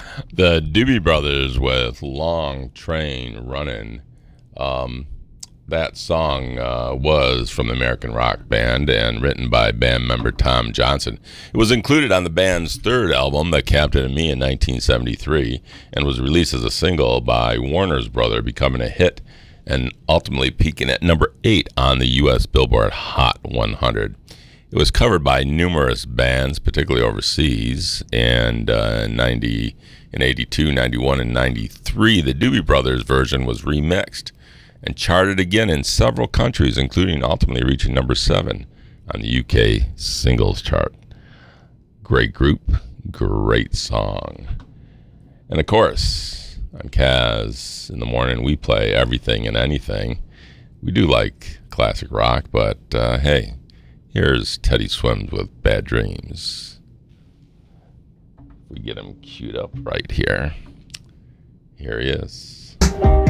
The Doobie Brothers with Long Train Running. Um, that song was from the American Rock Band and written by band member Tom Johnson. It was included on the band's third album, The Captain and Me, in 1973, and was released as a single by Warner's Brother, becoming a hit and ultimately peaking at number 8 on the U.S. Billboard Hot 100. It was covered by numerous bands, particularly overseas, and in 82, 91, and 93, the Doobie Brothers version was remixed and charted again in several countries, including ultimately reaching number 7 on the UK singles chart. Great group, great song. And of course, on Kaz in the morning, we play everything and anything. We do like classic rock, but hey, here's Teddy Swims with Bad Dreams. We get him queued up right here. Here he is.